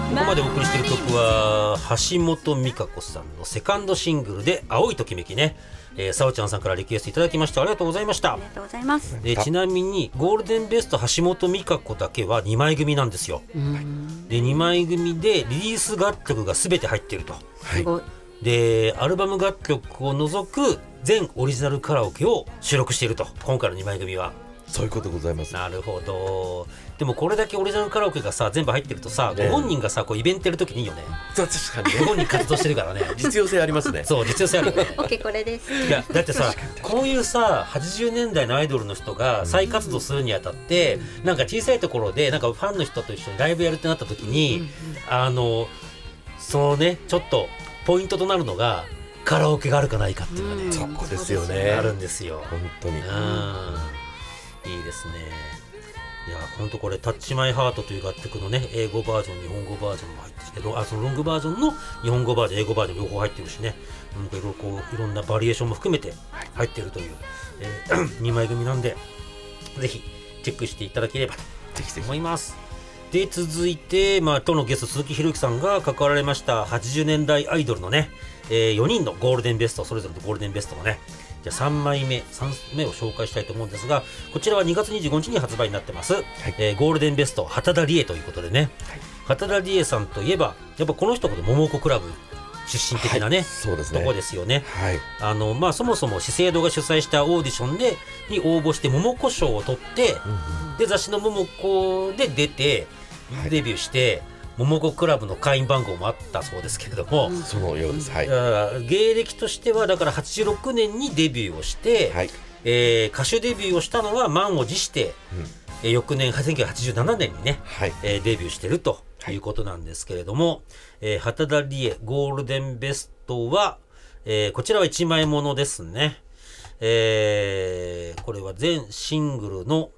ここまでお送りしている曲は橋本美香子さんのセカンドシングルで青いときめきね、さおちゃんさんからリクエストいただきました。ありがとうございました。 ありがとうございます。 ちなみにゴールデンベスト橋本美香子だけは2枚組なんですよ。で2枚組でリリース楽曲が全て入っていると、 すごい。 でアルバム楽曲を除く全オリジナルカラオケを収録していると、今回の2枚組は。 そういうことございます。 なるほど。でもこれだけオリジナルカラオケがさ全部入ってるとさ、ご本人がさこうイベントやるときにいいよね。 確かにご本人活動してるからね実用性ありますね。 そう実用性あるよね OK これです。 いやだってさこういうさ80年代のアイドルの人が再活動するにあたって、なんか小さいところでなんかファンの人と一緒にライブやるってなった時に、そのねちょっとポイントとなるのがカラオケがあるかないかっていうのがね、 そこですよね。 あるんですよ本当に。 いいですね。いや本当これタッチマイハートという楽曲のね英語バージョン日本語バージョンも入ってて、そのロングバージョンの日本語バージョン英語バージョン両方入ってるしね、いろんなバリエーションも含めて入ってるという、2枚組なんでぜひチェックしていただければと思います。で続いて、今日のゲスト鈴木宏之さんが関わられました80年代アイドルのね、4人のゴールデンベスト、それぞれのゴールデンベストのねじゃあ3枚目を紹介したいと思うんですが、こちらは2月25日に発売になってます、ゴールデンベスト畑田理恵ということでね、畑田理恵さんといえばやっぱこの一言桃子クラブ出身的なね、 そうですね。 とこですよね。そもそも資生堂が主催したオーディションに応募して桃子賞を取って、で雑誌の桃子で出てデビューして、桃子クラブの会員番号もあったそうですけれども、 そのようです。 芸歴としてはだから86年にデビューをして、歌手デビューをしたのは満を持して、翌年1987年にね、デビューしてるということなんですけれども、畑田理恵ゴールデンベストは、こちらは1枚ものですね。これは全シングルの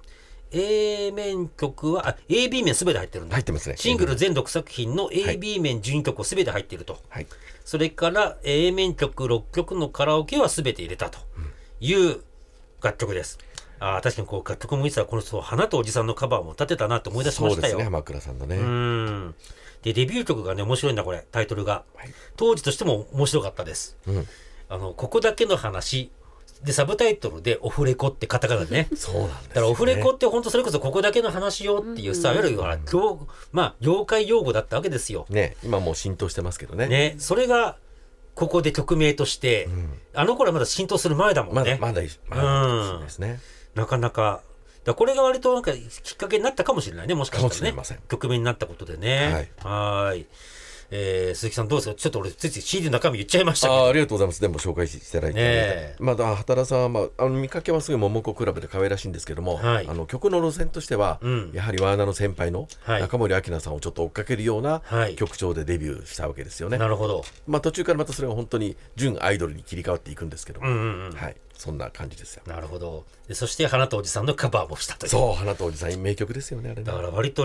A 面曲はAB 面すべて入ってるんだ。 入ってますね。 シングル全6作品の AB 面12曲をすべて入っていると、それから A 面曲6曲のカラオケはすべて入れたという楽曲です。確かにこう楽曲もいつはこの人花とおじさんのカバーも立てたなと思い出しましたよ。 そうですね、浜倉さんのね。 でデビュー曲がね面白いんだこれ、タイトルが、当時としても面白かったです、ここだけの話でサブタイトルでオフレコってカタカナでねそうなんですね。 だからオフレコって本当それこそここだけの話よっていうさ、いわゆる業界用語だったわけですよね。今もう浸透してますけどね。 それがここで曲名として、あの頃はまだ浸透する前だもんね。 まだですね。 なかなかこれが割となんかきっかけになったかもしれないね、もしかしたらね、曲名になったことでね。鈴木さんどうですか。ちょっと俺ついつい CD の中身言っちゃいましたけど。 ありがとうございます。でも紹介していただいて、畑田さんは、見かけはすごい桃子クラブで可愛らしいんですけども、曲の路線としては、やはりワーナーの先輩の中森明菜さんをちょっと追っかけるような曲調でデビューしたわけですよね。 なるほど。 途中からまたそれが本当に純アイドルに切り替わっていくんですけども、そんな感じですよ。 なるほど。そして花とおじさんのカバーもしたという。 そう、花とおじさん名曲ですよね、あれね。 だから割と